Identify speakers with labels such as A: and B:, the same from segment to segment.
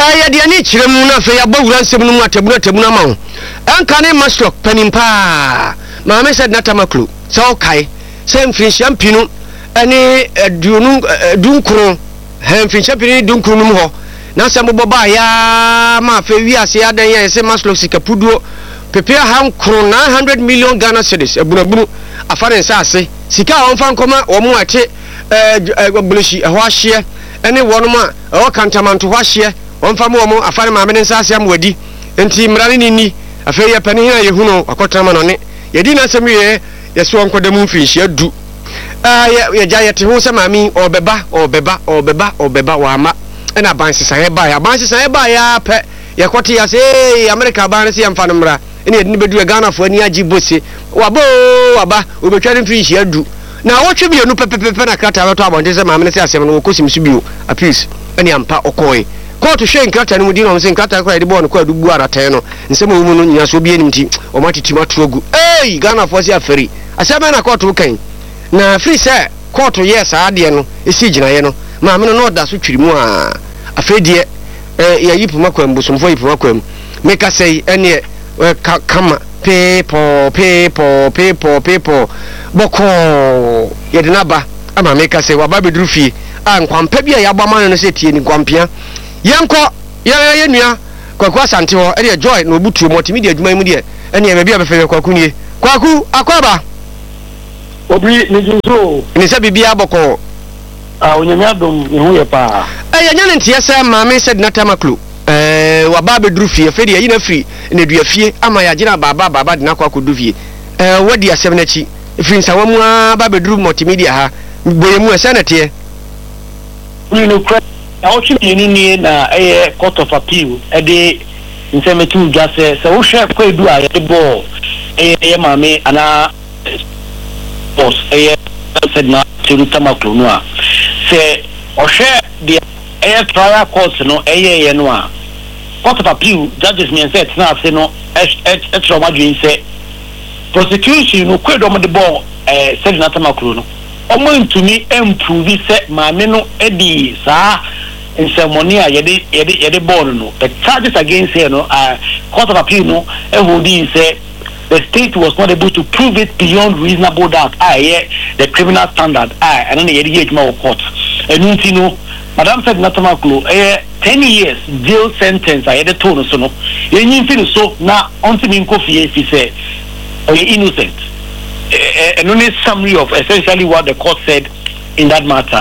A: ya de ani chirem na fe ya bawura nsem no atabuna ma ho anka ne master panimpa maame said natamaklu so kai sem fin champinu ani dunkuru hem fin champinu dunkuru num ho na sem boba ya ma fe wi ase adan ya se master sikapuduo prepare han kro 900 million Ghana cedis ebunabunu afare nsa ase sika on fan koma wo mu ate bulushi ho ahye ene wonoma o kantamanto ho ahye on fa mu afare maame nsa ase am wadi enti mrane ni afare ya pani hina yehuno akotama no ne yedi na asem ye yeso onkodam mfinhia du ya jayete ho se maami obeba wa ama ena bansisa ye ba ya pe yakote ya se America ban se yamfa no mra ene yedi bedu Ghana fo ani agi bose waba obetware mfinhia du na wotwe bienu pepepe na krata wato abonde se maami se asem no kosim su bio a peace ene ampa okoi court hwe nkrata no mudi no se nkrata kwa de bon kwa dubu aratan no nsem wo mu no nya so bi enimti o matitima togu Ghana for se aferi asema na court kan na free say court yes ade no esi ginaye no maame no order so twiri mu a afedie ya yipu makwam busumfo yipu makwam meka say ene kama people boko yede naba ama meka say waba beduru fie ankwampa bia ya gbama no se tie ni kwampia yenko ya nua kwakwa sante ho ede joy no butuo multimedia adwuma mu de ene me bia befe kwaku nie kwaku akwaba
B: obi ni jinso
A: ni se bibia boko
B: onyanya dom ni hu ye pa
A: nyane ntie se maame said natamaklu waba beduru fie fedi ya yina free ne dua fie ama ya gina baba de nakwa kodu fie wadi asem na chi free nsa wamu ba beduru multimedia ha boyemu ese na tie
B: ni no credit awchi ni na court of appeal de nsemetu gase se wo hwe kwadu a de bo maame ana boss said na natamaklu no a se o hwe de trial court no ye no a court of appeal judges me said na say no extra madwin say prosecution no kwado mo de bo said natamaklu no omo ntumi improve say maame no edi saa ceremony a yede born no the charges against her no court of appeal no holding say the state was not able to prove it beyond reasonable doubt the criminal standard and then yede ejuma court enunti no madam said natamaklu 10 years jail sentence yede to no so no yenyin fi so na ontimi nkofie fi say innocent and only summary of essentially what the court said in that matter.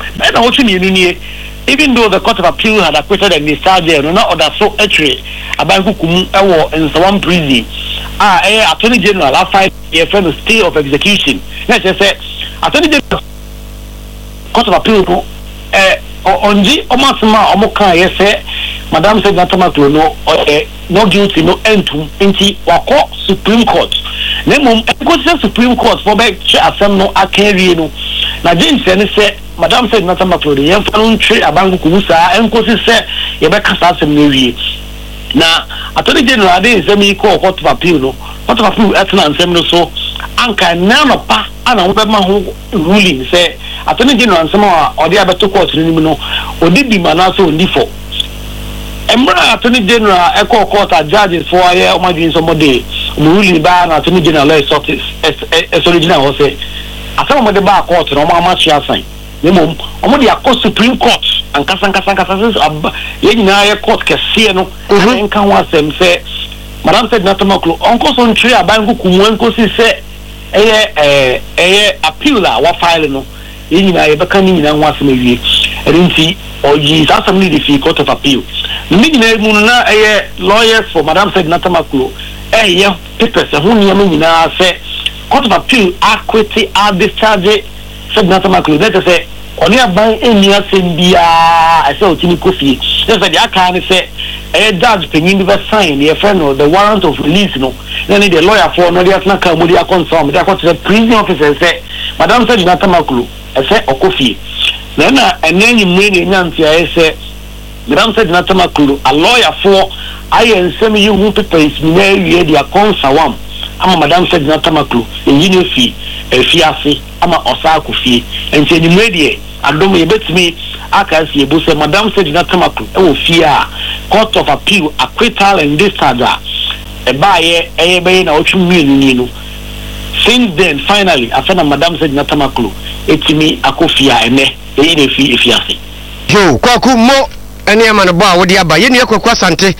B: Even though the Court of Appeal had acquitted a miscarriage, no order so actually about Kukum in some prison. Attorney General last 5 years from the stay of execution. Let's just say Attorney General Court of Appeal onji omasma omoka yese madam said natamaklu no guilty no entum enti wako Supreme Court nemum go Supreme Court for be asem no akari no na James say madam said natamaklu de yem fanu twe abangu kubusa enkosi se ye be kasa asem no wie na Attorney General dey semi ko Court of Appeal no Court of Appeal etna ansem no so anka na no pa ana wo be ma ho ruling say Attorney General ansema odi abeto court ni mu no odi bi manaso ndi for emra Attorney General eko court a judges for aye omadin somebody ruling ba na Attorney General original ho say asema mo de ba court no ma chi asan nemo omo de akọ Supreme Court ankasa ye nyina ye court kese no enka ho asem say madam said natamaklu onko so ntwe abangu kumu enko si say appeal a wa file no yina ye beka ni nyina ho asem awie enti oyi asem ni the Court of Appeal ni nyina mu na lawyers for madam said natamaklu papers ho nyina say Court of Appeal acquitted discharge said natamaklu that say oni aban eni asem bia ase otimi kofi just say aka ni say judge penyin be sign the friend the warrant of release no then the lawyer for no dey atna ka mo dey confirm dey to the prison officer say madam said natamaklu ase okofi na enenyi mmeni nyantia say madam said natamaklu a lawyer for nsem yi hu papers na wie dia consawam ama madam said natamaklu enyine fi afi ama osako fi enti enyi medie adom yebetimi aka si ebuse madam said natamaklu e wo fi a Court of Appeal acquittal and discharge a buyer a na ochu million. Since then, finally, after Madam said Natamaklu, it's me akofia ene if you see.
A: Yo, kwaku mo ene amana bo a wodi aba ye ne kwakwa sante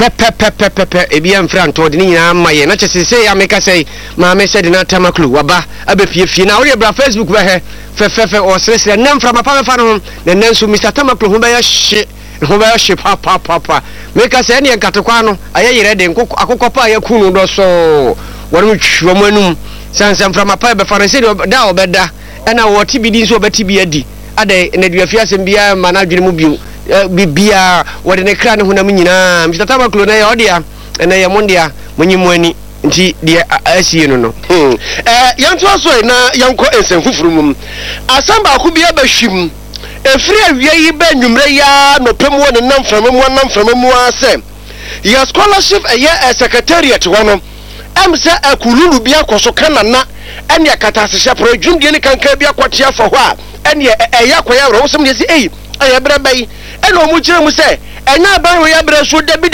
A: pe ebi am fran to de ni nyina maye na chese say ya meka say ma me said Natamaklu waba abefie na wori bra Facebook be he o sresre nam from papa fa no ne nanso Mr. Tamaklu ho be ya hye papa meka say ne nkatekwa no aye yere de akokɔpa ya kunu do so wori twwo manum sansam from papa be fa no say da obeda na wo tibidi so obetibi adi ade na duafia sem bia manadwene mu bio bibia wode ne kra ne honam nyina Mr. Tamaklu na ye odia na ye mondia munyimu ani nti de asie no yanto so na yanko ensenfufuru mum asamba ko bia bahwim efiri awie yi ba nwumre ya no pem wo ne namframamu ase ya scholarship eye secretariat wono amsa akululu bia akoso kanana ene akatasehya projumdie ne kanka bia kwatia fa ho a ene eya kwaya ro wosem ne si eye brabai ene omu kire mu se enya ban wo ya bra so dabi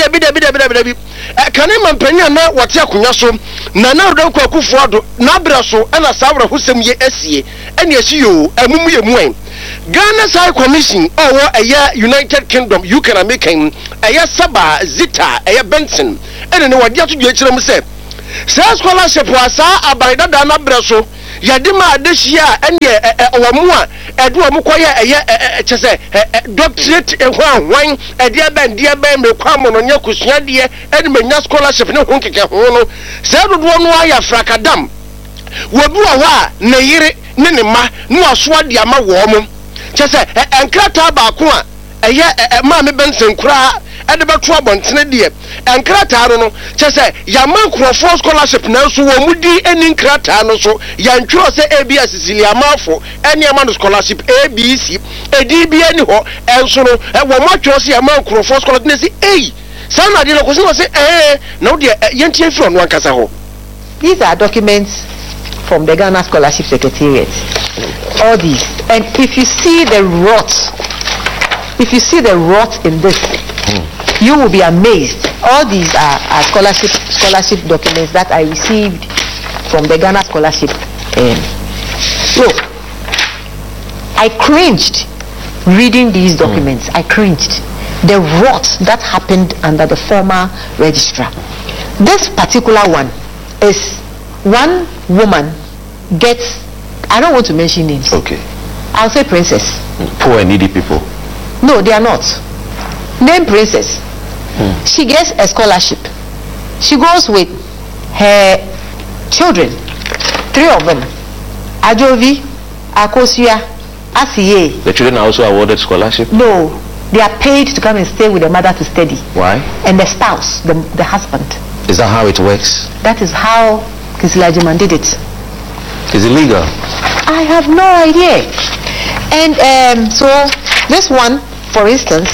A: kane mampanya na wote akonya so na rodo kwakufu ado na bra so ena sawra husem ye asie ene asiyo amumu ye muan Ghana High Commission or a United Kingdom UK American a Saba Zita a Benson and what you have to do say scholarship was a Dana Brasso Yadima this year and or more a doctorate and wine a dear band will come on your cushion dear and may not scholarship no hunky hono said one wire fracadam would do a wa Nairi Ninima no swad yama warm. Chese enkrata ba ko a ma me Benson kura e de beto abontene de enkrata no chese yaman crofo scholarship na so wo mudi eni enkrata no so yantwo se ABS Sicilia mafo eni amano scholarship ABC EDB eni ho enso no wo matwo se yaman crofo scholarship na si sana de no ko se na wo de yentie fro no ankasa ho.
C: These are documents from the Ghana Scholarship Secretariat. All these, and if you see the rot in this, you will be amazed. All these are scholarship documents that I received from the Ghana Scholarship. Look, I cringed reading these documents. I cringed. The rot that happened under the former registrar. This particular one is one woman gets, I don't want to mention names.
D: Okay.
C: I'll say princess.
D: Poor and needy people.
C: No, they are not. Name princess. She gets a scholarship. She goes with her children, 3 of them. Ajovi, Akosia, Asiye.
D: The children are also awarded scholarship?
C: No, they are paid to come and stay with the mother to study.
D: Why? And
C: the spouse, the husband.
D: Is that how it works?
C: That is how Kisilajiman did it.
D: Is it legal?
C: I have no idea. And so this one, for instance,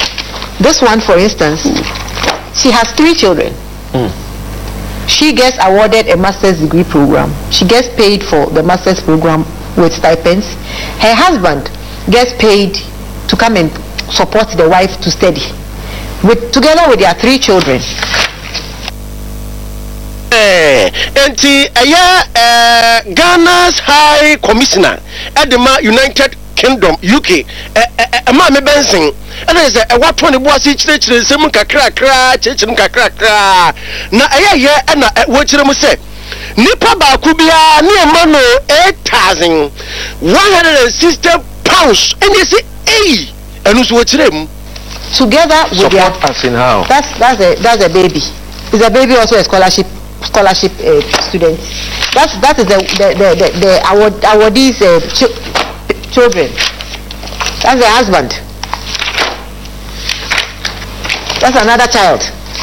C: she has 3 children. She gets awarded a master's degree program. She gets paid for the master's program with stipends. Her husband gets paid to come and support the wife to study, together with their 3 children.
A: Ghana's High Commissioner at the United Kingdom UK ma me Benson and is a what 20 boys each sem kakra na na what you say nipa ba ku bia na ma no 8,160 pounds and you say and so what
C: together with their
D: how?
C: That's a baby. Is a baby also a scholarship student? That is the awardees children. That's the husband. That's another child.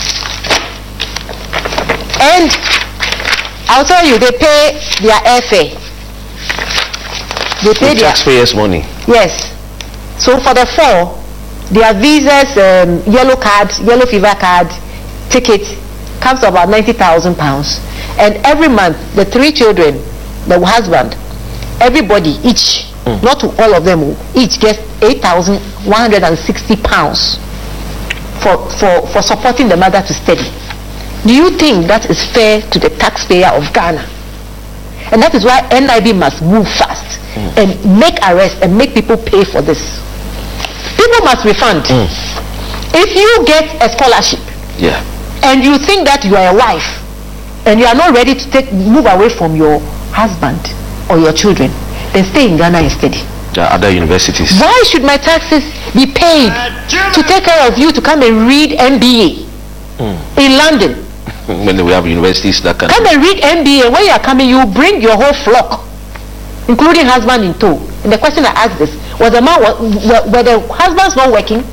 C: And I'll tell you, they pay their airfare. They pay their
D: taxpayers' money.
C: Yes. So for the 4, their visas, yellow fever card, ticket comes to about £90,000. And every month, the 3 children, the husband, everybody, each, not to all of them, each gets £8,160 for supporting the mother to study. Do you think that is fair to the taxpayer of Ghana? And that is why NIB must move fast and make arrests and make people pay for this. People must refund. If you get a scholarship and you think that you are a wife and you are not ready to move away from your husband or your children, then stay in Ghana and study.
D: There are other universities.
C: Why should my taxes be paid to take care of you to come and read MBA in London?
D: When we have universities that can
C: come and read MBA. When you are coming, you bring your whole flock, including husband in tow. And the question I asked this was: were the husbands not working?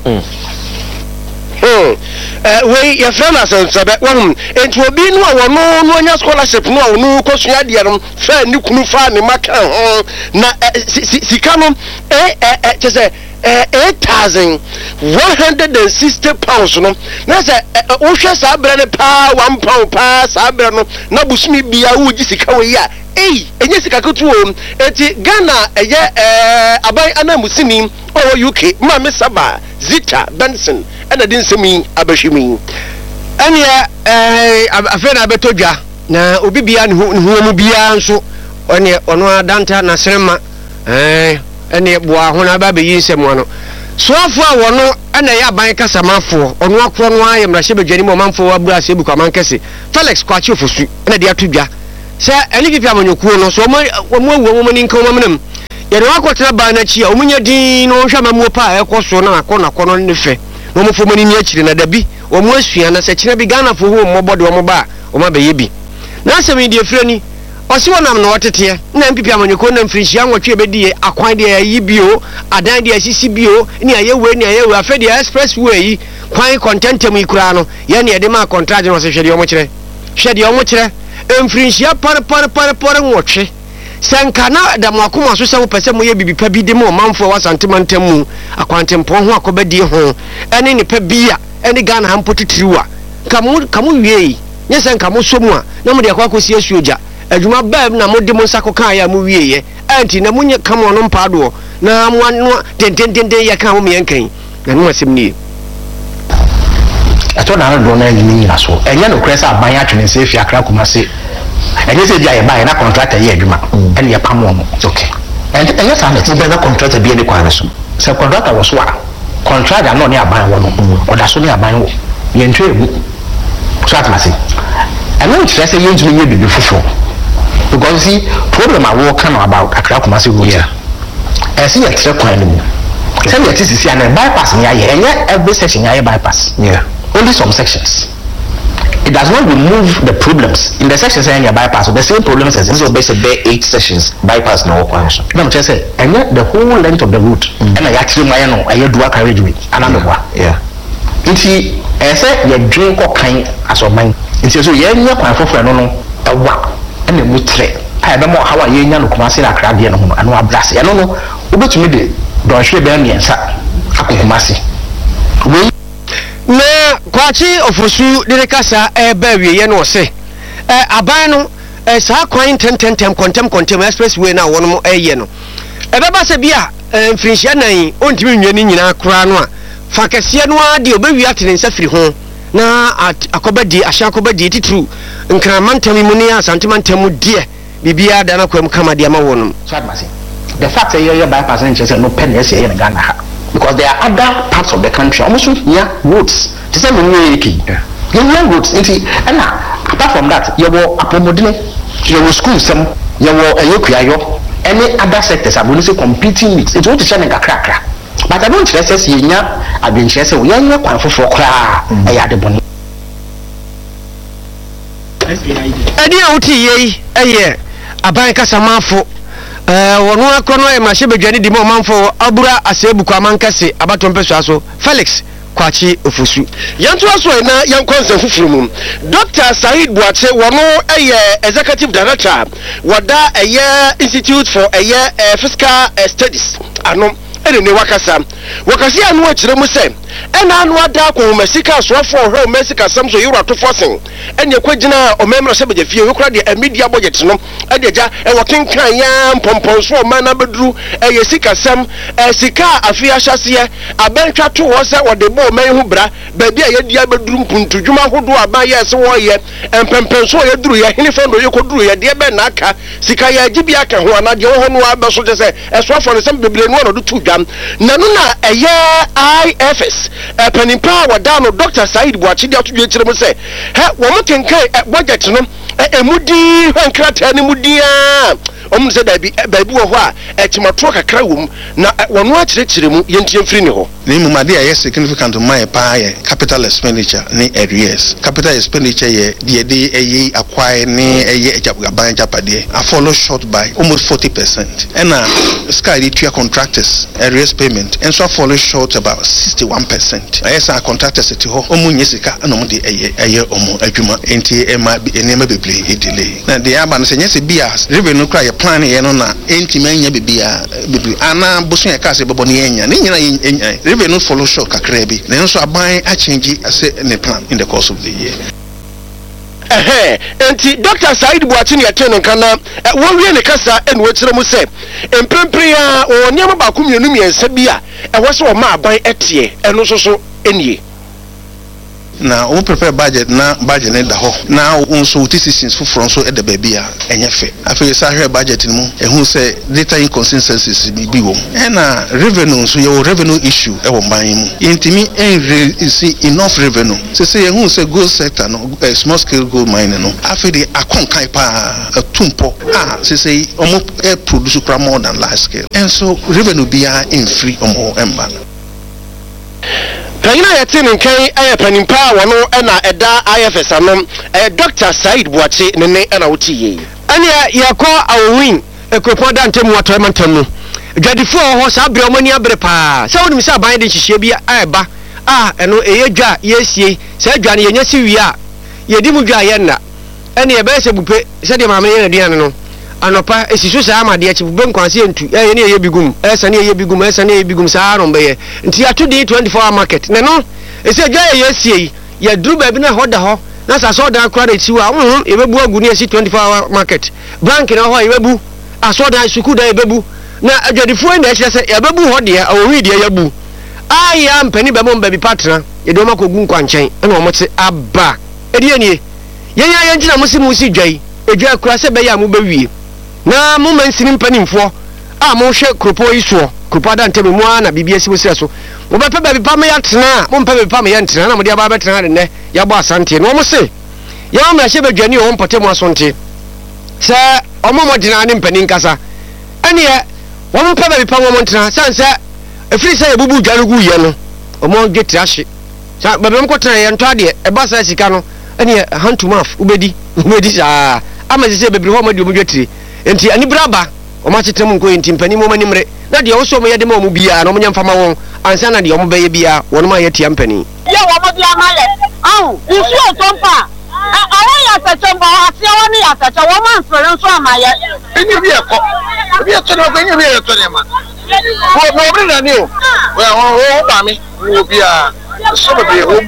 A: We your friend has said one it will be no scholarship no question dia no fa ni kunu fa ni maka na sikano say 8,160 pounds no na say wo hwe sa bra ne pa 1 pound pa sa bra no na busumi bia wo gi sika we ya enye sika kutu o eti Ghana abai anamusini o UK ma me saba Zita Benson and I didn't see me abashimi anya afena betodwa na obi bia hu bia nso ono adanta na serema ene boa ho na ba be yinsem no soafo a wono na ya ban kasamafo ono akro no ayem ra shebedwani mo manfo abura asebu kwa mankese Felix Kwachi Ofosu na de atodwa se eni pipia manyokuo no so mo awuo ni nkan mamnam yere wakotra ba na chi a omunya din no hwa mamuo pa ekoso na akono ne fe no mo fomani ni akire na dabi o mo asua na se kire bi Ghana fo hu mo bode o mo ba o ma be yebi na asemi de frani o si wonam no otete na mpipia manyoko na mfrinhia nwotwe bedie akwan de ayi bio adan de asisi bio ni ayewe afedi expressway kwan contentem ikura no ye ne de ma contract no se hwede o mo kire mfrinhia par nwotwe sankana da mwakoma so se wo pese mo ye bibipa bi de mo manfo wasantemantam mu akwantempo ho akobadi ho ene ne pa bia ene Ghana hampotitiriwa kamu wiei nye sankamu somu a na mo de akwakosi asuoja adwuma bab na mo de mo sako kan ya mo wieye anti na munye kamo no mpado na mo no tententente ya kan wo menkan na no asem ni
E: ato na do na ni na so enye no kresa aban atwene se fi akra Kumasi enye se dia ye ba na contractor ye adwuma ene ye pamo mo okay enye sa na ti be na contractor bi ene kwa so se contractor wo so a contractor no ni aban wo no oda so ni aban wo ye ntwe egu so atmasi ene no tire se ye ntwe ye bibi fufo because see problem I work about Accra Kumasi road here see a tire kwan mu say ye tisi an bypass ni aye enye every section aye bypass only some sections. It does not remove the problems in the sections and your bypass. The same problems as this was basically 8 sections bypass no one. No, I'm just saying, and yet the whole length of the route, and I actually I do a carriage with another one. It's I said you drink or kind as of mine. It's so yeah, you're quite for no a walk and a wood thread. I don't know how I know Kumasi a crab and no blast. I don't know who to me don't show me and sat Kumasi.
A: Na Kwachi Ofosu de kasa bawie ye no se aban no sa kwan tentem kontem expressway na wono eye no beba se bia mfrinhia nan ontimi nwani nyina kura no a fa kase no ade obewi atene nsafiri ho na akobadi ahyankobadi titru nkramantam mu ne asantemantam die bibia da na kwam kama de ma wono
E: so admasi the fact that you bypass and just no pen yes in Ghana because there are other parts of the country almost near roads to say you know roads and apart from that you go apomodine you go school some you go eyokuayo any other sectors are going to competing with it want to shine kakra but I don't just say nya adwenche say we nya kwan foforo kra e ya de boni
A: edi awuti yi eye aban kasamafo wono akono e mahye bedwane di mo manfo abura asebu kwa mankase abatompeso aso Felix Kwachi Ofosu yanto aso na yankonse fufurumum Dr. Said Buache wono executive director wada Institute for Fiscal Studies ano ene ne wakasa wakasi anu akire mu se ena anu ada ko mesika soafo hwe mesika sam so yura to forcing ene kwagina omemra se beje fie wekura de media budget no adeja e wokenkan ya mpompon so ma na beduru e sika sam sika afia hyase abantwa to wo se wode bo man hu bra ba bia ye dia beduru mpuntu dwuma hodo aba ye se wo ye empempen so ye duru ye hene fondo ye koduru ye de be na aka sika ya gibia ka ho ana de ho no aba so se soafo ne sam bebre no no do tu dwam na no na eye IFS panimpa wadano Dr. Said Buachi dia to dwekire mu se he wo mo kenkan budget no emudi hankrata ne mudia om se da bi wo ho a timato kakra wom na wono akire mu yentie mfiri ne ho
F: ni mu made aye significant my pa ye capital expenditure ni arrears capital expenditure ye de eye acquire ni eye ajaban japade a follow short by almost 40% and sky the two contractors arrears payment and so follow short about 61%. Yes, our contractors at home omunye sika na mo de eye omo adwuma enti ema enema bebre delay na de aba no se nyese bia revenue cry plan ye no na enti manya bibia bebre ana boso ya kase bobo ne yenya ne nyina yenya revenue follow short kakra bi na so aban a change ase ne plan in the course of the year.
A: Enti Dr. Said Buachi ne atene kana won wie ne kasa enu akire mu se empempre a onyama ba ku mienu miensa bia wo se o ma aban etie enu so enie
F: na o prepare budget na budget ne da ho na unso decisions for so e de baby a enye fe afi sa hwe budget ni mu ehun se data inconsistencies bi wo na revenue so your revenue issue e wo ban mu intimi see enough revenue se ehun se gold sector no small scale gold mining no afi de akonkan pa tumpo se omo produce more than large scale and so revenue bia in free omo emba
A: Kayina yatini nkai panimpa wano ena eda IFS anom Dr. Said Buachi nene ena utiye anya yako awin ekropoda ntemu wato emantamu dwadifo ho sa abre omani abre pa sa woni misa ban de hihye bia eba eno eyedwa yesie sa adwa ne yenya siwia yedi mu dwa ye na ene ye be se bupe se de maame ye aduane no anopa esisu sa amade achi bube nkwanse entu ye ne ye bigum esa ne ye bigum esa ne ye bigum sa arombe ye nti atudi 24 hour market ne no ese dwa ye yesie ye duru ba bi na hoda ho na sa so da kwara tiwa ye bebu agu ne esi 24 hour market bank na ho ye bebu aso da suku da ye bebu na adwadifo na ehye se ye bebu ho de awowi de ye bu aya mpani be mo be bi partner ye do makogu nkwanchen na o mote aba edi enie yenya ye ngina musi dwai edwa kura se be ya mu be wie na mo mansini mpanimfo mo hwe kropo iso kropo da ntebe mu na bibia si wosira so mo be pe be pa me yatena mo mpe be pa me yantena na mo dia ba betena ne ya bo asante no mo se ya mo hye bedwani o mpote mu asonte se omo modina ne mpanin kasa ene ye wo mpe be pa mo ntena sanse efiri se ebubu dware gu ye no omo geti ahye sa be be mkotena ye nto ade e ba sa sika no ene ye hand to mouth ubedi sa ama se be bi ho mo di omudwatire enti ani braba o ma tetem nko enti mpani mo manimre na de wo so mo yede ma mo bia na mo nyamfa ma won ansa na de o mo beye bia won ma ye tia mpani
G: ye wo mo bia male isu o tompa awa ya tachomba ati awa ni ya tacha wo ma nfere nso amaye
E: enye bi eko bi eto na ko enye bi eto ne ma wo obi na ni o wo ba mi wo bia so be o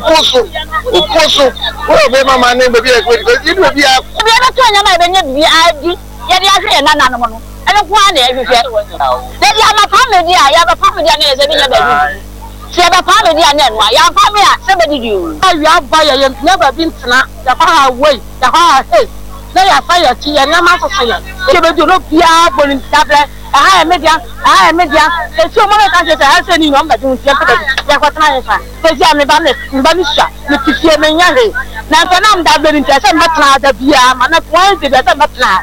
E: poso wo be mama ne be bia ko di do bia
G: bi na to nya ma be nya bia adi ye dia se na no no ene ko na ehwehwe de dia ma family a ya ba family a na se bi nya ba bi se ba family a na no ya family a se be di you
C: ya ba ya never been tna ya fa away ya fa hey na ya fa ya ti ya na ma so ya se be di no bia bonin table media e so mo ka se ta se ni no mba dun se pe ya kwa tna ya fa se ya me ba ni sha ni ti se me nya he na fa na mda be ni se mba tna da bia ma na kwa de be se mba tna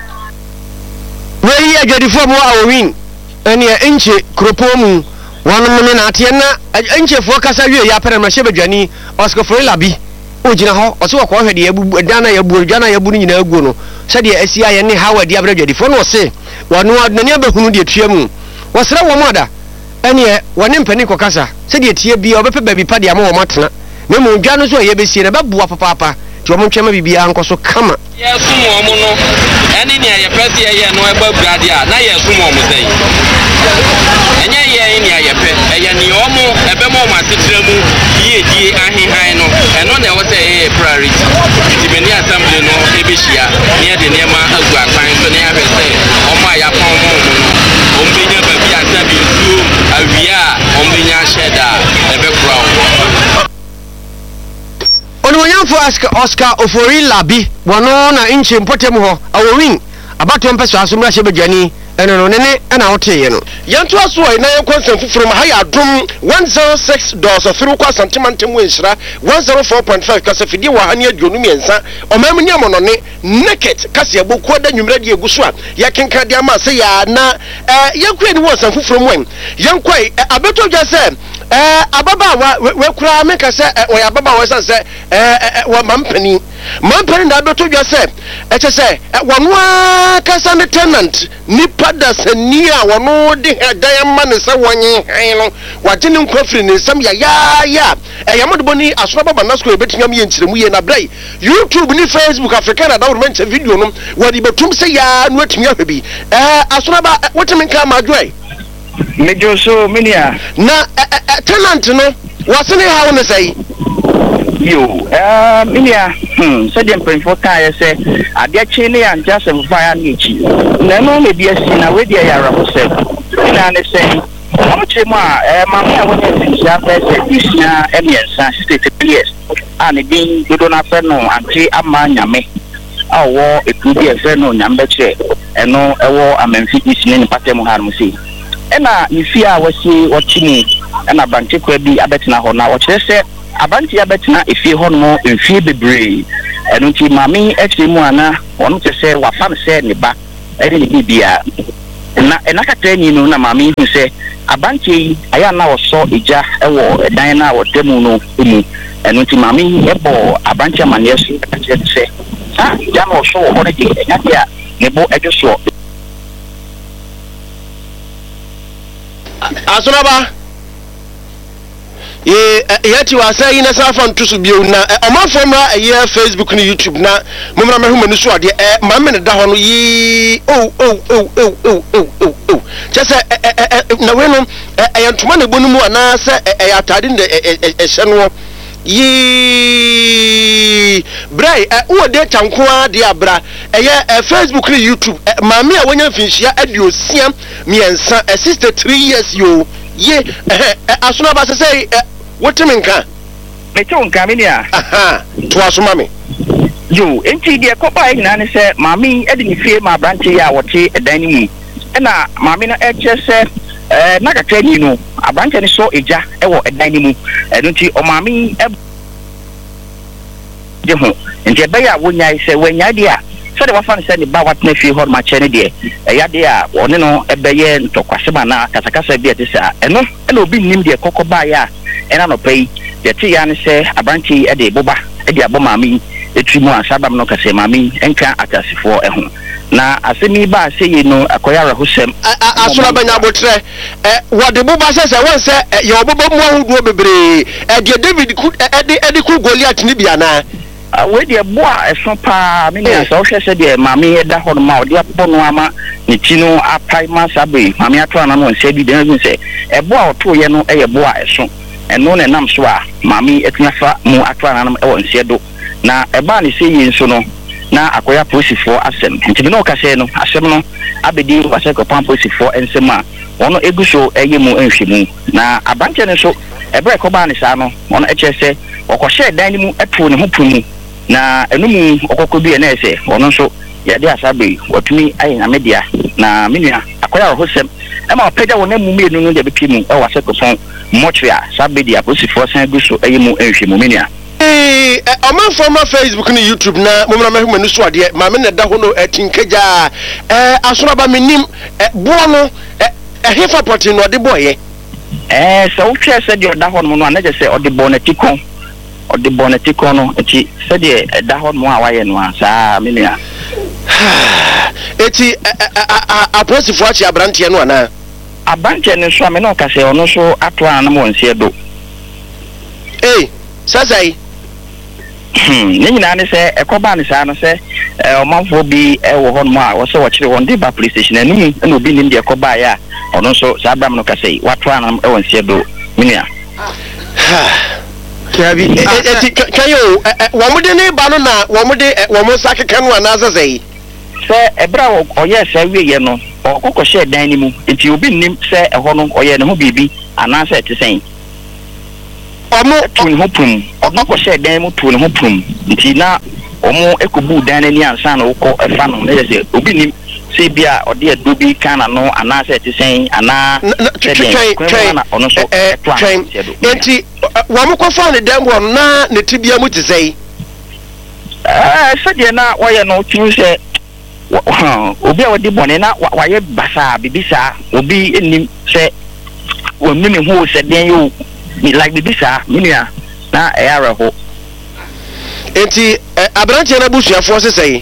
A: we ya adwadifo mo awin ene enche kropomu wanu mene na atie na enche fo kasa wie ya pere ma shebe dwani oskofo labi ogina ho o se wo ko hwede ya bu dana ya bu dana ya bu ni nyina agu no se de asia ye ne hawadi abra adwadifo no se wanu adnani abahunu de tuamu wasra wo moda ene woni mpani ko kasa se de tie bia obepe ba bi pa de ama wo matena na mu dwa no so ye besie na babu apapa ti wo ntwema bibia nkoso kama
H: yesum omo no ene ne ye pese ye no eba brade a na yesum omo sei
D: enye ye ni ayepe eye ni omo ebe mo ma tetre mu ye die ahehan no eno na wo say priority dimeni assembly no ebehia ne de ne ma agu akwan so ne ahwe say omo ayapon mo no ombenya ba bi asabi nsuo awia ombenya sheda ebe kura
A: ono yamfo Oscar Ofori Labi wono na inche mpotem ho awowin abato mpeso asomra hye badwani eno no nene na hoteye no
H: yanto aso na yankwansan fufuru ma haya adom 106.3 kwa santimantem wenhira 104.5 kasa fidi wa hane adwonu miensa omam ni amono ne naked kasa aboku da nwumra de eguso a yakenka de ama se ya na yankwa ni wonsan fufuru mu yankwa abeto dwa se ababa we kura meka se o ya baba we se wa mampani na abeto dwa se eche se wono kasa ne tenant nipa da sania wono de hedan ma ne se wonye han no waje ne nkwafiri ne nsam ya yamodo boni aso baba na school betunyam ye nkyiremu ye na brai YouTube ni Facebook Africa na da wo menche video no wadi betum se ya no atumi ahwebi aso ba wotemen ka ma joy
B: mejo so minia
H: na tenant no wasene ha wo say
B: yo minia so dem prefo kai say ade achi ne an just fire nichi na no me bi asi na we dia yara ho say na ne say Omochema mama ya wonye sinja pese isnya emiensa state PS ani din dodo na fe no anti ama nyame awo ekudi e fe no nyambe che eno ewo amemfi isnya ni patem harmu si ena nifi a wasi wochini ena banche kwa bi abetina ho na wo kire se abanti abetina efi ho no mfi bebre eno ti mami echemu ana wono te se wafam se ne ba ene ni bibia na enakata ni no na mami hu se abanti aya na woso eja ewo edan na wotemu no emu eno ti mami ebo abanti amane yesu se ja no so wo ne di enyatia ne bo ejoso
H: asunaba yati wasa yi na safa ntusu bio na omafomra eye Facebook ni YouTube na momra mehu manu so ade mamme ne da ho no yi chese na we no yantuma na bonu mu ana se atade ne ehye no yi brai wo de tankoa de abra Facebook ni YouTube mamme a wonya finhia aduosia miensa 63 years yo ye asuna ba se wotemenka
B: metonka minia
H: aha to asuma me
B: yo enti de kopa ina ne se mami edi ni fie ma branche ya wote edan ni mu na mami na eche se na kakra ni no abranche ni so eja ewo edan ni mu enti o mami de ho enti ebe ya wonya se wonya de a so de wafan se ni ba wat na fie ho ma che ne de ya de a one no ebe ye ntokwase ba na kasakasa bi ete sa eno na obi nim de kokoba ya ena no pay de ti ya ne se abranche e de boba e de abo mami etrimu asabam no kase mami enka atasifo eho na asemi ba se ye no akoya rahosem
H: asura banya botre wode boba se won se ye obobo mu ahuduo bebre de David edi ku Goliath ni bia na
B: we de boa eso pa me na so hwese de mami eda ho no ma ode apono ama ne ti no apai ma sabe mami ato ana no nse bi de no se boa oto ye no ye boa eso eno ne nam so a mami etunafa mu ato ana no e won se do na eba ne se yi nso no na akoya posifo asem nti no ka se no asem no abedi wase ko pam posifo ensem a wono eguso eye mu enhwemu na abanche ne so ebre ko ba ne sa no wono eche se okoshe dan ni mu eto ne ho punu na enumu okoko bi na ese wono so ya de asabe watumi ayi na media na menua akoya hosem e ma pega wona mu menu no de bepimu e wase ko son mochria sabedi aposifo san eguso eye mu enhwemu menua
H: oman former Facebook ni YouTube na momra mehu manu so ade ma me ne da ho no atinkeja asora ba menim bo no hefa poti no de boye
B: so utwe se de da ho no na je se ode bonetiko no enti se de da ho no a waye no sa menua
H: eti aposifo achi abrante no ana
B: abante ne so me no ka se ono so ato ana mo nse do
H: sasai
B: nyina ne se ekoba ne sa no se
I: ɔmanfoɔ bi ɛwɔ hɔ nom a wɔsɛ wɔkyerɛ wɔn de ba police station anum ɛna obi nim deɛ kɔbaeɛ a ɔno nso saa abram no kasa yi wato anam ɛwɔ nseɛ do menua
H: kabi kayo wɔmode ne ba no na wɔmode wɔmo sa keka no anaasɛ sɛ yi
I: sɛ ɛberɛ a ɔyɛ saa wieɛ no ɔkɔkɔhyɛ dan no mu nti obi nnim sɛ ɛhɔ no ɔyɛ ne ho biribi anaasɛ ɛte sɛn
H: ɔmo
I: tu ne ho pum ɔkɔkɔhyɛ dan mu tu ne ho pum nti na ɔmo ɛkɔbu dan no ani ansa na wokɔ ɛfa no na yɛ sɛ obi nnim sɛ bi a ɔde ɛdo bi ka na no anaasɛ ɛte sɛn anaa
H: twɛn enti wɔmo kɔfa ne dan mu na ne tibia mu te sɛn
I: sɛdeɛ na wɔyɛ no tumi sɛ obi a wɔde bɔne na wayɛ basaa bibi saa obi nnim sɛ wɔnnu ne ho sɛ den yɛ like bibi saa menua na ɛyɛ awerɛho
H: enti aberanteɛ no abusuafoɔ sɛ sɛe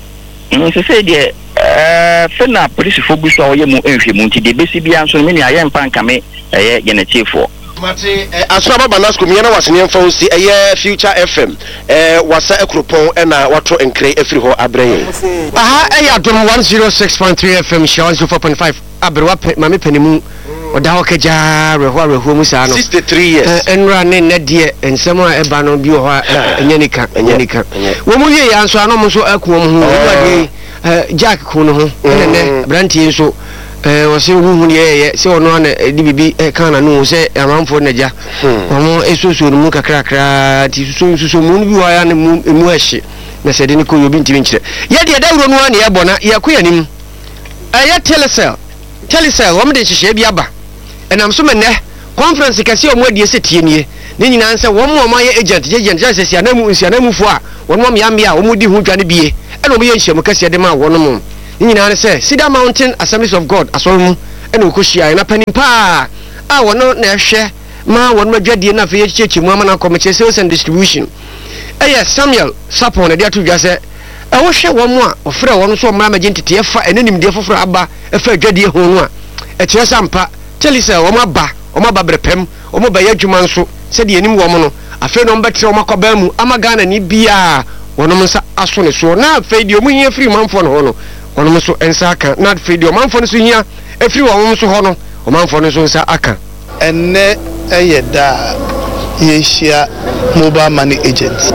I: sɛ deɛ fɛ na polisifoɔ bi so a wɔyɛ mu nhwɛ mu nti deɛ bɛsi biara nso no menua yɛmpa nkame ɛyɛ yɛnatiefoɔ
H: mate aso ababa nasco miana wasene mfa wo si ɛyɛ future fm wasa akuropɔn ɛna wato nkre afiri hɔ abrɛn
A: aha ɛyɛ adom 106.3 fm hyɛ 104.5 aberwa mame panimu ɔda hɔ kagyaa rɛhoa mu saa no
H: 63 years
A: ɛnura ne nnɛ deɛ nsɛm a ɛba no bi wɔ hɔ a ɛnyɛ nika wɔ mu wie yɛ nso anom nso aku wɔm ho wɔde jack ko no ho ɛnɛ nnɛ aberanteɛ nso wɔsɛ huhu ne yɛyɛ sɛ ɔno ana de biribi ka na no sɛ amanfoɔ no agya ɔno ɛsosuo no mu kakrakraa nti suso mu no bi wɔ a ne mu ahye na sɛ de ne kɔyɛ obi ntimi nkyerɛ yɛdeɛ dawuro no a ne yɛbɔ na yɛkɔ yɛnim ɛyɛ telecell wɔm de nhyehyɛ bi aba ɛnam so mɛnɛ conference kɛse a ɔmo adie sɛ tie nie ne nyinaa sɛ wɔn mu ayɛ agent sɛ nsianamufoɔ a wɔn mu yambea a wɔn di ho dwa no bie ɛna ɔmo yɛ nhyiamu kɛseɛ de ma wɔn mu ne nyinaa ne sɛ Cedar Mountain Assemblies of God asɔre mu ɛna ɔkɔhyia na panin paa a wɔn na ɛhwɛ ma wɔn adwadie na afei yɛkyekyɛ mu ama na kɔmɛkyɛ sales and distribution ɛyɛ Samuel Sapon na de ato dwa sɛ ɛwɔhwɛ wɔn mu a ɔfrɛ wɔn so ɔmmra magye ntete ɛfa ɛne nimdeɛ foforɔ aba ɛfa adwadie ho no a ɛkyerɛ sɛ ampa telecell wɔn aba brɛpɛm wɔn bɛyɛ adwuma nso sɛdeɛ anim wɔn no afei na wɔn bɛtena wɔn akɔbaa mu ama Ghana ni bia wɔn nsa aso ne so na afei deɛ wɔn hia firi manfoɔ no ho no wɔn nso nsa aka na afei deɛ manfoɔ no so hia efiri wɔn nso hɔ no manfoɔ no nso nsa aka
F: ɛnɛ ɛyɛ daa yɛhyia mobile money agents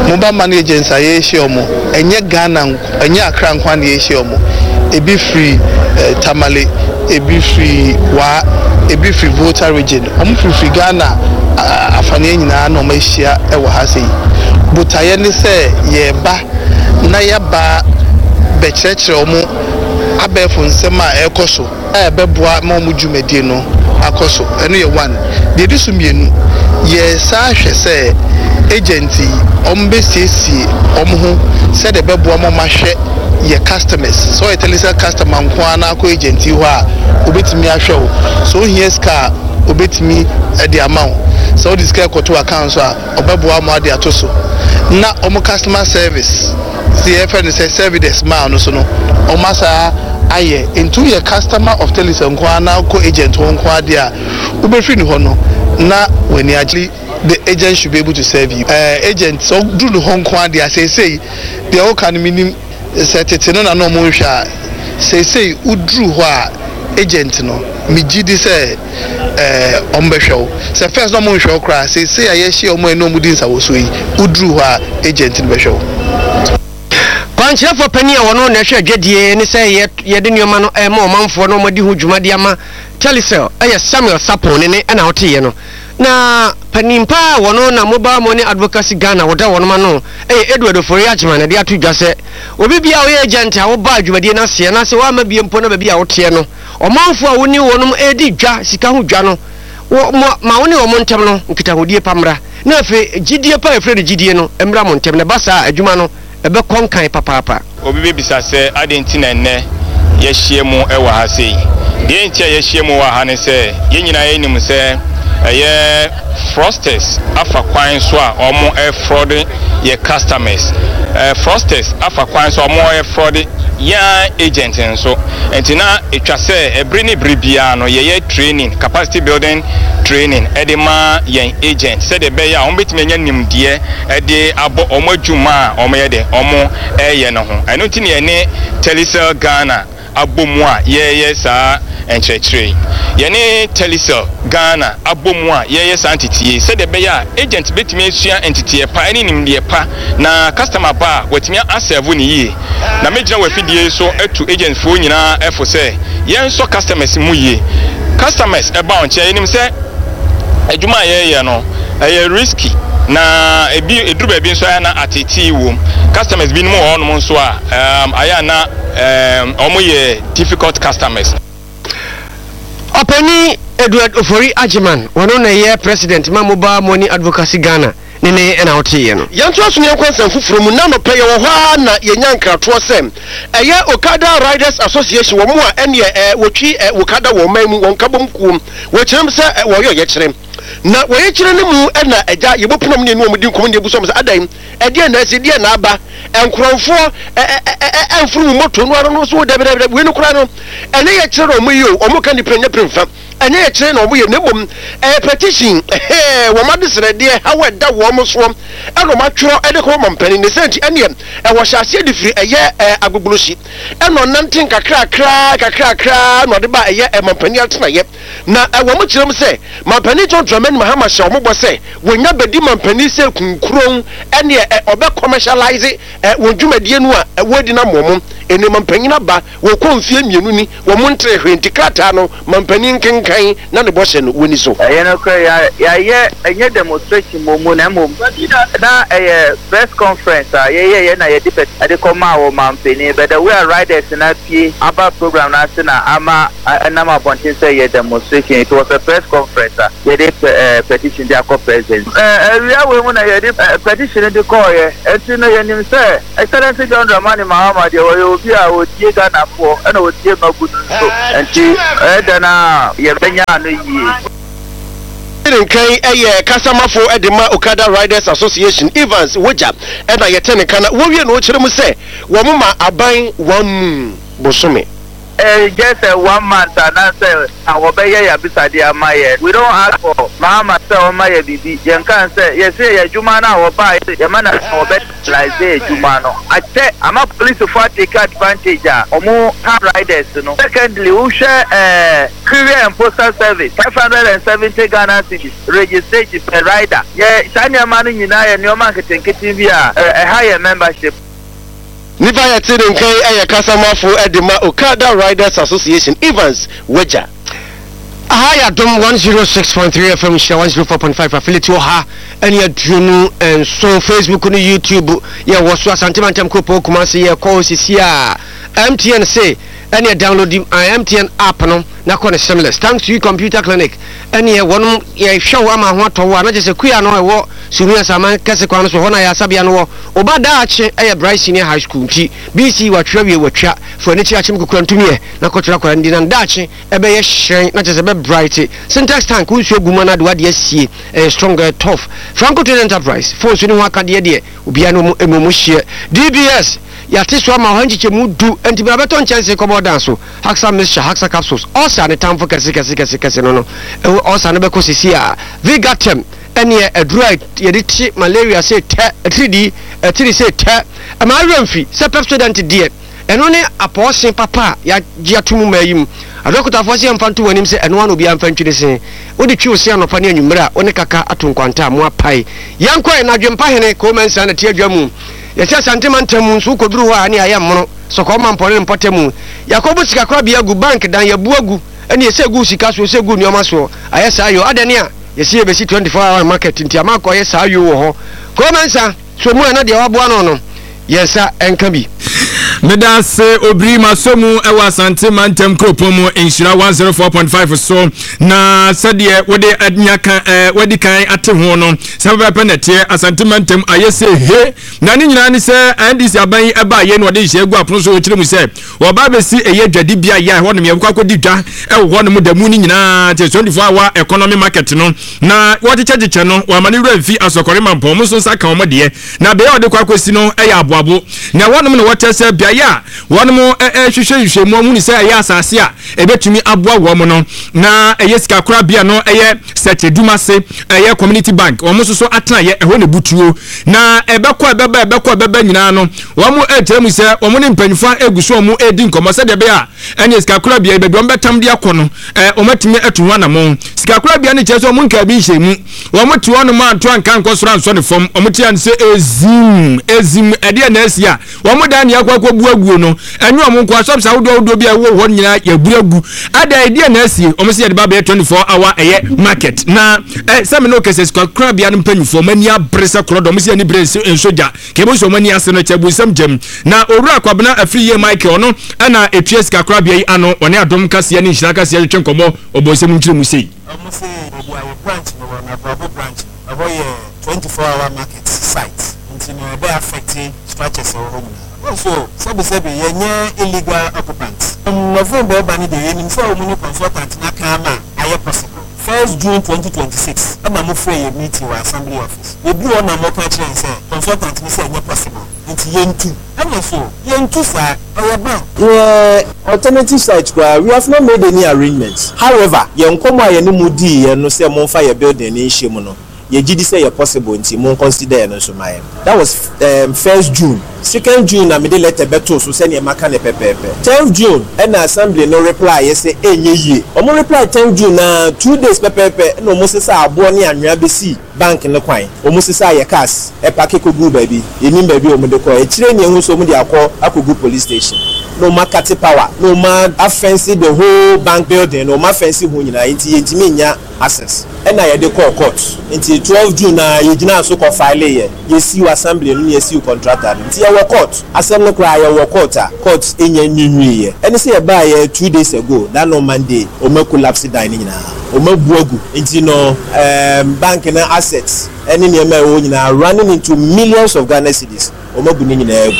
F: a yɛhyia wɔn ɛnyɛ Ghana ɛnyɛ Accra nkwa na yɛhyia wɔn ebi firi Tamale ebi firi wa ebi firi Volta region wɔn firi Ghana afane nyinaa na wɔn ahyia ɛwɔ ha sɛ yi botaeɛ ne sɛ yɛba na yɛba bɛkyerɛkyerɛ wɔn abɛɛfo nsɛm a ɛrekɔ so a ɛbɛboa ma wɔn dwumadie no akɔ so ɛno yɛ one deɛ di so mmienu yɛsaa hwɛ sɛ agenti wɔn bɛsiesie wɔn ho sɛdeɛ ɛbɛboa ma wɔn ahwɛ yɛ customers so yɛ telecell customer nko ara na akɔ agenti hɔ a obetumi ahwɛ wo so ohia sika obetumi ɛde ama wo so ɔde sika ɛkɔto account so a ɔbɛboa mo ade ato so na ɔmo customer service si yɛfɛ ne sɛ service maa no so no ɔmo asa ayɛ ntu yɛ customer of telecell nko ara na akɔ agent ho nko ara de a wobɛfiri ne hɔ no na w'ani agye the agent should be able to serve you agent so do no ho nko ara de a sɛsɛyi deɛ ɔka no minim sɛ tete no na no mo hwɛ a sɛsɛyi uduru hɔ a agent no megye di sɛ ɔmbɛhwɛ wo sɛ first no mo nhwɛ wo koraa sɛsɛyi a yɛhyia ɔmo ɛna ɔmo di nsawo so yi uduru hɔ a agent no bɛhwɛ wo
A: kwankyerɛfoɔ pani a wɔno na ɛhwɛ adwadie ne sɛ yɛde nneɔma no ɛma ɔmanfoɔ no ɔmade ho dwumade ama telecell ɛyɛ Samuel Sapon ne ɛna woteeɛ no na panimpa a wɔno na mobile money advocacy Ghana wɔda wɔnoma no ɛyɛ Edward Ofori Agyema na de ato dwa sɛ obi bia woyɛ agent a woba adwumadie no aseɛ na sɛ woama bie mpo na baabi a woteɛ no ɔmanfoɔ a woni wɔnom ɛdi dwa sika ho dwa no ma wone wɔ mo ntɛm no nkitahodie pamra na afei gyidie pa ɛfrɛ no gyidie no mmra mo ntɛm na ba saa adwuma no ɛbɛkɔ nkan papaapa
J: obi bebisa sɛ ade nti na nnɛ yɛhyia mu ɛwɔ ha sei deɛ nti a yɛhyia mu wɔ ha ne sɛ yɛn nyinaa yɛnim sɛ ɛyɛ frosters afa kwan so a ɔmo ɛfrɔde yɛ customers frosters afa kwan so ɔmo ɛfrɔde ya agent nso entina etwa se ebri ne bribia no ye training capacity building training edema yen agent said the be ya on betime nya nimde ede abo omadwuma omoye de omo eye no ho eno ntini ene Telecel Ghana abomu a ye saa enchechre ye Telecel Ghana abomu a ye saa entity said the be ya agent betime asua entity pa ene nimde pa na customer ba wetime aserve ni yi na mejina wafidie so etu agent fo nyina efo se yen so customers mu yi customers eba onche enim se adwuma ye no risky na eduru ba bi nso ya na ateti wo customers bi no ho nso a aya na omoye difficult customers.
A: Openi Edward Ofori Ajiman wono na ye president ma Mobile Money Advocacy Ghana nene ena otiye no
H: yanto aso ne kwansan fufuro mu na no peye wo ha na yenya nkrato sem eye Okada Riders Association wo mu a ene wotwi Okada wo man mu won kabom kuom wo kyerem se wo yo ye kyerem na wo ye kyerem ne mu ena eja ye bopunom ne no mu di nkom ne buso se adan ede na ase de na aba enkrofo enfuru mu moto no aro no so de bere we no kura no ene ye kyerem o mu yi o mu kan di prenya premfa ene ye kyerem na o mu ye nebom petition wo ma de sere de ha wa da wo mo so eno ma tworo ede ko mampani ne senti ene wo hyase de firi eye agbogoloshi eno nantin kakra no de ba eye mampani altena ye na wo mo kyerem se mampani John Dramani Mahama sha wo mo bo se wonya bedi mampani se kunkuron ene obe commercialize wo dwumadie no a wodi na momo ene mampani na ba wo konfie mienu ni wo mo ntre hwenti krata no mampani nkenkan na ne bo hye no woni so
I: eye no kra ya ye enye demonstration momo na mom na press conference ye na ye dipet ade koma wo mampani but we are riders na pie aba program na se na ama na ma bontin say ye demonstration. It was a press conference ye did petition the president we are we na ye did petition the call ye etino ye nim say Excellency John Dramani Mahama de wo bi a wo tie Ghana for na wo tie magudu so enti dana ye benya no yi
H: Nkai eye kasamafo edema Okada Riders Association Evans Woja ena yetene kana wo wie no kyerem se wo mama aban wam bosome
I: just 1 month and answer and obey ya bisade amaye. We don't ask for Mahama say omaye bibi yenkan say yes say juma na oba ye mana obey like say juma no I say am a police for take advantage omo riders no. Secondly we share courier and postal service 570 Ghana cedis registration per rider ye sanya manu nyina ye nyoma nketenketi bi a higher membership.
H: Niva yatire nkai eye kasamafo edema Okada Riders Association Evans Weja.
A: Ahaya dom 106.3 FM share 104.5 affiliate ha any adunu and so Facebook on YouTube ya wasu asantimantem kopo Kumasi ya call sisia MTN say any download MTN app no na kone seamless thanks to you computer clinic any one ya show ama ho to wa na jese kuya no ewo sunia sama kese kwa no so hona ya sabia no obada ache eye Bright Senior High School ti BC watwa for ni chiachim kokura ntumie na kotra kwa ndi na ndache ebe ye hyen na jese be Bright syntax tank unsu eguma na de wade asie stronger tough Franco Trade Enterprise for so ni ho akade de obia no emomu hye DBS yate so ama hanjiche mu du entibra beton chance ko bodan so Haxa Mixture Haxa capsules osa ne tamfo kese no osa ne be ko sisia Vigatem ene adura yediti malaria say 3D 3 say ama remfi se Pepsodent die eno ne aposin papa ya giatumu mayim adokota fosi amfantu wanim se eno anu bi amfantwire se odi twi osia no pa ne anwumra one kaka atonkwanta mo apai yankwa na dwempa hene ko mensa na tie adwamu yesi santimantem nso koduru ho ani ayam mono so ko mampore mpotemu yakobu sika kwa bia gu bank dan yabu agu ene yesi gu sika so yesi gu nioma so ayesa ayo adane a yesi ebesi 24 hour market nti amako ayesa ayo wo ho ko mensa so mu na de wabo ano no yesa enka bi
K: Medase obri masomu ewa santimantem kropomu inshira 104.5 so na sadie wode adnyaka wodi kan ate ho no sababa penete asantimantem ayese he na ni nyina ni se ndc aban eba ye no wode hye gu apono so okire mu se wo ba besi eye dwade bia ya ho no me akodi dwa ho no mu damu ni nyina te 24 hour economy market no na wode cheche no wa mani refi asokore mampom so saka omode na be wode kwakosi no eya aboabo na wonom no wote se bia ya one mo hwehwehwehwe mo mu ni say ya asase a ebetumi aboa wo mo no na sika kora bia no search duma se community bank wo mo so atena ye eho ne butuo na ebekọ nyina no wo mo etremu se wo mo ne mpanyfa eguso wo mo edi nkomo se de be a ene sika kora bia bebi wo betam de akono wo matimi atu wana mo sika kora bia ne cheso wo mo nka bi hyemu wo mo ti wono ma anto anka nkosoro anso ne fom wo mo ti an se ezim ede na asia wo mo dan ya kwakwa buaguo no enyo wo mo kwa shop sa wodo bia wo ho nyina ya buragu ada ede na asie wo mo se de ba 24 hour market na some no cases kora bia no mpanyfo mani abresa krodo mo se ni brese ensoja ke bo so mani ase no chebu sam jam na owura kwabena afri ye Michael no na etries ka kora bia yi ano one adom kase ni nhira kase twetwe nkomo obosem nkyire mu sei
L: mo se obu ayo branch no na Bravo branch aboye 24-hour market site until no be affecting structures or home also sabi yenye illegal occupants November bani de yenim so omu consultant na kama aye possible 1st June 2026 ama mo free a meeting wa assembly office we do on na mo catch say consultant ni say yenye possible until yentu and so yentu sa our bank alternative site we have not made any arrangements. However yenkomo ayeni mudi ye no say mo fa ye building ni nhye no ye gidi say ye possible nti mo consider no so my that was 1st June 2nd June na me de letter beto so say ne maka ne pepepe 10th June and assembly no reply ye say enye yie omo reply 10th June na 2 days pepepe no mo say abo ne anwea be si bank ne kwan omo say ye cars e pack ko gu baby enim baby omo de ko e kire ne hu so omo de akogu police station no market power no man offense the whole bank building no man offense hu nyina nti yentimi nya access and na ye de call court nti 12 June na ye gina so ko file ye see assembly no ye see contractor nti ye court assembly cry ye court enya nyinwi ye and say ye buy 2 days ago that no Monday o ma collapse down nyina o ma buagu nti no bank na assets any nyema o nyina running into millions of Ghana cedis o ma bu nyina egu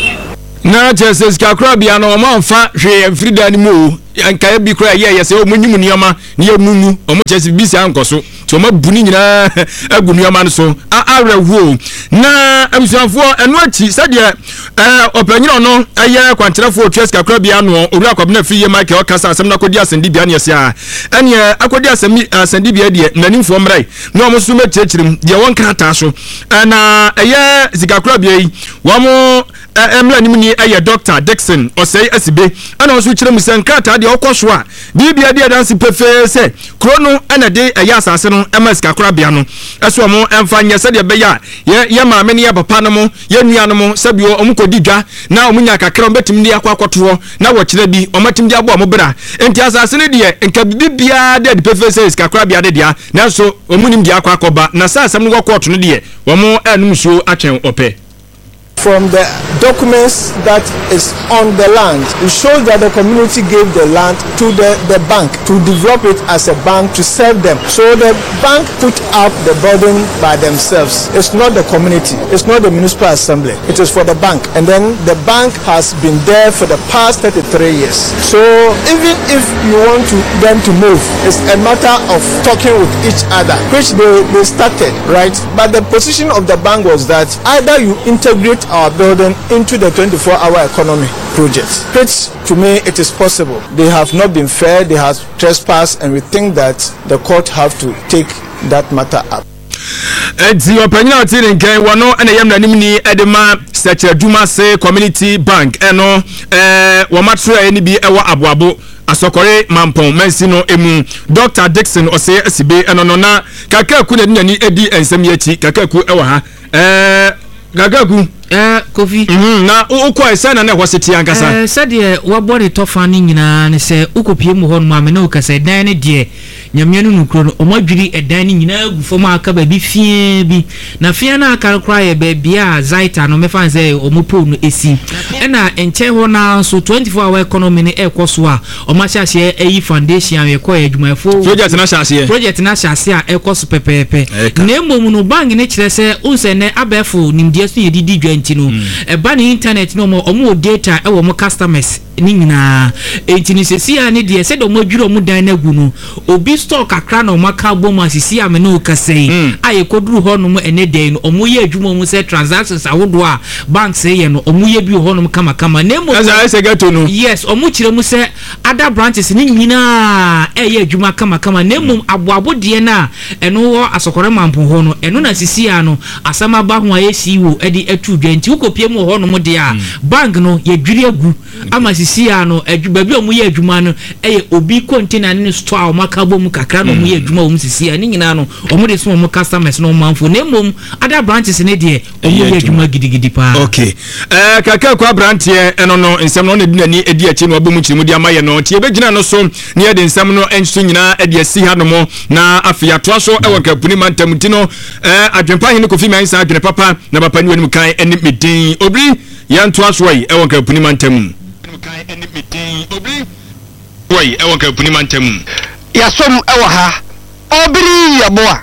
K: na Jesus ka kra bia no ma mfa hwe frida ni mu anka bi kra ye se o munyum nioma ne ye nunu o mo chesi bi se ankoso to ma buni nyina agu nioma no so arewo na abusanfo eno achi sade opanyiro no aye kwanterefo otwes ka kra bia no owura kwabna fi ye Michael okasa asem na kodi asendi bia ne se a ene akodi asendi bia de nanimfo mrai na o mo so mechechirim de won krata so na aye zika kra bia yi wo mo emla nimu ni aye Dr. Dixon osei asibe ana oso kire mu senkrata de okosho a bibia de dance pefe se krono ana de aye asase no emaska kora bia no eso mo emfa nya se de be ya ye maame ne ya papa no mo ye nua no mo sabio omkodi dwa na omunya kakra obetim de akwakoto na wo kire bi omatim de abo omobra enti asase ne de enka bibia de pefe se ska kora bia de dia na so omunim de akwakoba na sa asem no kokoto no de wo mo anum so atwen ope.
L: From the documents that is on the land, it shows that the community gave the land to the bank to develop it as a bank to serve them. So the bank put up the burden by themselves. It's not the community. It's not the municipal assembly. It is for the bank. And then the bank has been there for the past 33 years. So even if you want them to move, it's a matter of talking with each other, which they started, right? But the position of the bank was that either you integrate our building into the 24-hour economy project, which to me it is possible. They have not been fair, they have trespassed, and we think that the court have to take that matter up.
K: Edi opanyina otiri nkan wono ene yam nanim ni edema search aduma se community bank eno wo matro eni bi ewo aboabo asokore mampon mansi no emu Dr. Dixon ose asibe eno no na kakaku na nyani edi ensem yachi kakaku ewo ha gagagu
M: Kofi
K: na ukwa sana na hwaseti ankasa
M: sade wabore tofa ni nyina ne se ukopie mu hon ma me na ukasa dan ne de nyamyanu nukro no omadwiri edan ni nyina agufo ma aka ba bi fie bi na fie na aka kra ye ba bia zaita no mefa se omopo no esi na enche ho na so 24 hour economy ne ekoso a omachase eyi foundation ye ko adwumafo project na chase a ekoso pepepe na emom no bank ne kire se unse ne abefo nimdie so yedidi dwantino eba ne internet no omo data ewo mo customers ni nyina enti ni sesia ne de se do mo dwuro mu dan na gu no obi store kakra na o maka bom asisi ame no kasei aye koduru ho no mu ene den no omo ye adwuma mu se transactions awodo a bank say ye no omo ye bi ho no kama kama na mo
K: asa gato no
M: yes omo kire mu se other branches ni nyina ye adwuma kama kama na mo aboabo de na eno ho asokore mampo ho no eno na sisi ya no asama ba ho aye siwo edi atu dwenti ukopie mu ho no mu de a bank no ye dwiri agu ama sisi ya no adwuma bi omo ye adwuma no obi container ni store o maka bom kakra no omo ye adwuma omo sisi ya ni nyina no omo de so omo customers no manfo na mom other branches ne de omo ye adwuma gidigidi pa
K: okay kaka kwa brantie eno no nsem no na di nani edi achi no obomu chirimu di amaye no tie begina no so ne ye de nsem no enso nyina edi asi ha no mo na afia to so e wonka puni mantam ti no adwempa hin Kofi Mensa adwene papa na papa ni wani kan eni medin obri yan to so yi e wonka puni mantam kan eni medin obri wai e wonka puni mantam
A: ya som e wa ha obri ya boa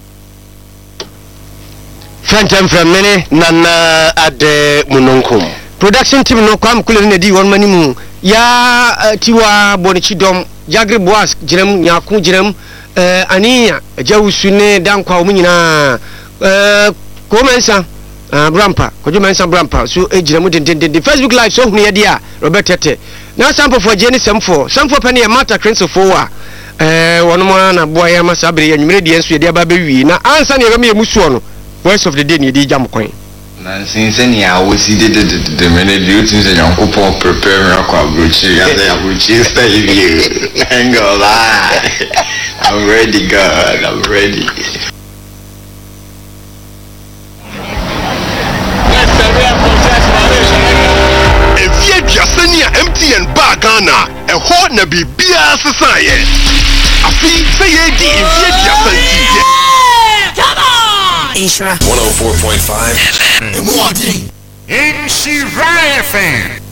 A: Fantam from mene nana ade munonkum production team no kwam kule ne di won manimu ya tiwa bonichi dom jagre boas jirem nyaku jirem aniya jawusune dankwa omunyina ko mensa brampa ko mensa brampa so jiremu den Facebook live so hunu ye dia Robert Tete na sample for Jenny Samfo pani e mata crenso fo wa wono mo na boy ya masabere ya nwumre die nso ye dia ba bewi na ansa ne ye me musuo no voice of the day ni di jam coin
N: na since ni a wosi de mene di utin se yanko pon prepare me akwa bruchi ya dey bruchi stay you angle I'm ready God I'm ready
H: Evie Jasenia MTN Bagana e ho na bibia sesaye afi say ye di Evie Jasenia
O: Ishra 104.5 FM.
P: Inshira FM.